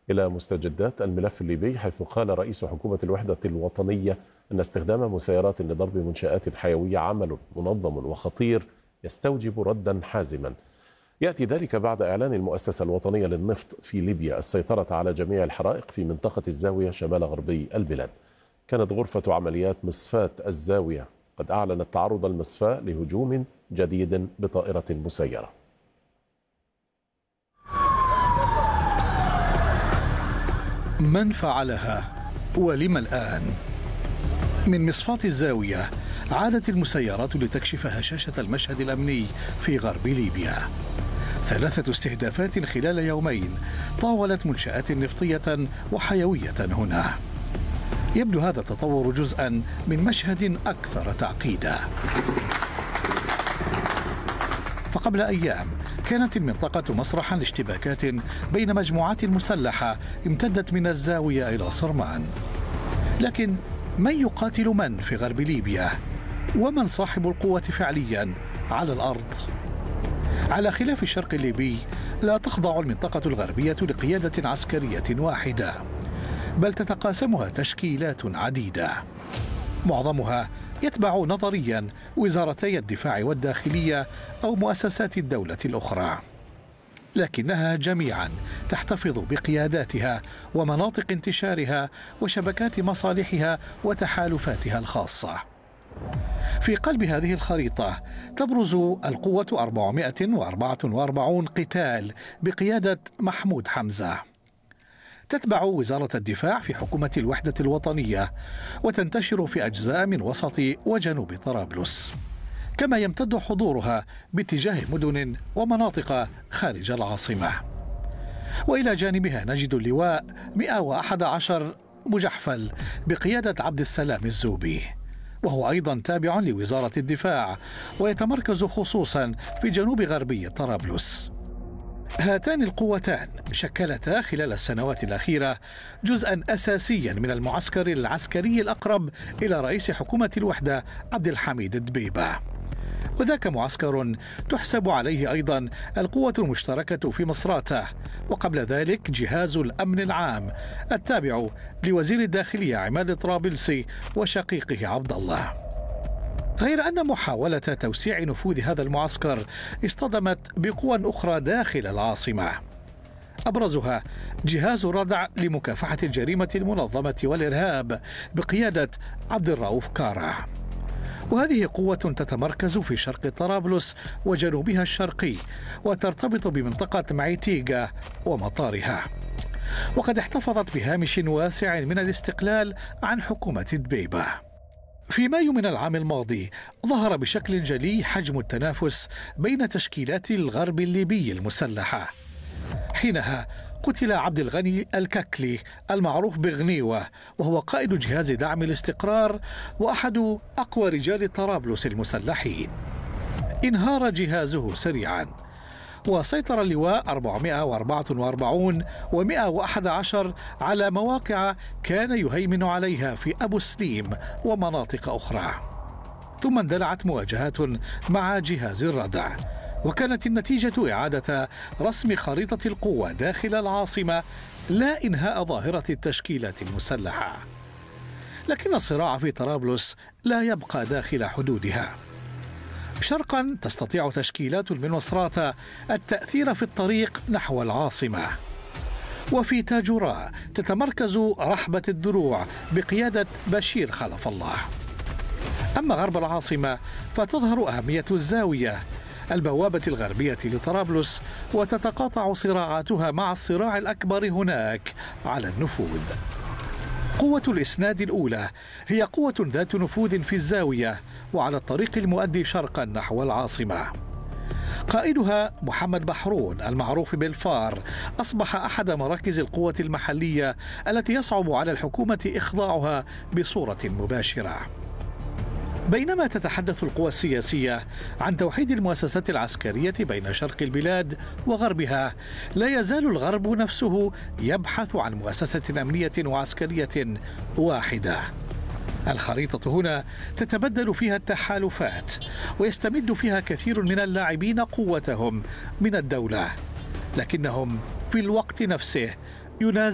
إلى مستجدات الملف الليبي، حيث قال رئيس حكومة الوحدة الوطنية أن استخدام مسيرات لضرب منشآت حيوية عمل منظم وخطير يستوجب ردا حازما. يأتي ذلك بعد إعلان المؤسسة الوطنية للنفط في ليبيا السيطرة على جميع الحرائق في منطقة الزاوية شمال غربي البلاد. كانت غرفة عمليات مصفاة الزاوية قد أعلنت تعرض المصفاة لهجوم جديد بطائرة مسيرة. من فعلها ولم الآن؟ من مصفاة الزاوية عادت المسيرات لتكشف هشاشة المشهد الأمني في غرب ليبيا. 3 استهدافات خلال يومين طاولت منشآت نفطية وحيوية هنا. يبدو هذا التطور جزءا من مشهد أكثر تعقيدا. فقبل أيام كانت المنطقة مسرحا لاشتباكات بين مجموعات مسلحة امتدت من الزاوية إلى صرمان. لكن من يقاتل من في غرب ليبيا؟ ومن صاحب القوة فعليا على الأرض؟ على خلاف الشرق الليبي، لا تخضع المنطقة الغربية لقيادة عسكرية واحدة، بل تتقاسمها تشكيلات عديدة، معظمها يتبع نظريا وزارتي الدفاع والداخلية أو مؤسسات الدولة الأخرى، لكنها جميعا تحتفظ بقياداتها ومناطق انتشارها وشبكات مصالحها وتحالفاتها الخاصة. في قلب هذه الخريطة تبرز القوة 444 قتال بقيادة محمود حمزة، تتبع وزارة الدفاع في حكومة الوحدة الوطنية وتنتشر في أجزاء من وسط وجنوب طرابلس، كما يمتد حضورها باتجاه مدن ومناطق خارج العاصمة. وإلى جانبها نجد اللواء 111 مجحفل بقيادة عبد السلام الزوبي، وهو أيضا تابع لوزارة الدفاع ويتمركز خصوصا في جنوب غربي طرابلس. هاتان القوتان شكلتا خلال السنوات الأخيرة جزءا أساسيا من المعسكر العسكري الأقرب إلى رئيس حكومة الوحدة عبد الحميد دبيبة، وذاك معسكر تحسب عليه أيضا القوة المشتركة في مصراتة، وقبل ذلك جهاز الأمن العام التابع لوزير الداخلية عماد طرابلسي وشقيقه عبد الله. غير أن محاولة توسيع نفوذ هذا المعسكر اصطدمت بقوى أخرى داخل العاصمة، أبرزها جهاز ردع لمكافحة الجريمة المنظمة والإرهاب بقيادة عبد الرؤوف كارع، وهذه قوة تتمركز في شرق طرابلس وجنوبها الشرقي وترتبط بمنطقة معيتيغا ومطارها، وقد احتفظت بهامش واسع من الاستقلال عن حكومة دبيبة. في مايو من العام الماضي ظهر بشكل جلي حجم التنافس بين تشكيلات الغرب الليبي المسلحة. حينها قتل عبد الغني الككلي المعروف بغنيوة، وهو قائد جهاز دعم الاستقرار وأحد أقوى رجال طرابلس المسلحين. انهار جهازه سريعا، وسيطر اللواء 444 و111 على مواقع كان يهيمن عليها في أبو سليم ومناطق أخرى. ثم اندلعت مواجهات مع جهاز الردع، وكانت النتيجة إعادة رسم خريطة القوة داخل العاصمة، لا إنهاء ظاهرة التشكيلات المسلحة. لكن الصراع في طرابلس لا يبقى داخل حدودها. شرقا تستطيع تشكيلات من مصراتة التأثير في الطريق نحو العاصمة، وفي تاجوراء تتمركز رحبة الدروع بقيادة بشير خلف الله. أما غرب العاصمة فتظهر أهمية الزاوية البوابة الغربية لطرابلس، وتتقاطع صراعاتها مع الصراع الأكبر هناك على النفوذ. قوة الإسناد الأولى هي قوة ذات نفوذ في الزاوية وعلى الطريق المؤدي شرقا نحو العاصمة. قائدها محمد بحرون المعروف بالفار أصبح أحد مراكز القوة المحلية التي يصعب على الحكومة إخضاعها بصورة مباشرة. بينما تتحدث القوى السياسية عن توحيد المؤسسات العسكرية بين شرق البلاد وغربها، لا يزال الغرب نفسه يبحث عن مؤسسة أمنية وعسكرية واحدة. الخريطة هنا تتبدل فيها التحالفات، ويستمد فيها كثير من اللاعبين قوتهم من الدولة، لكنهم في الوقت نفسه ينازعون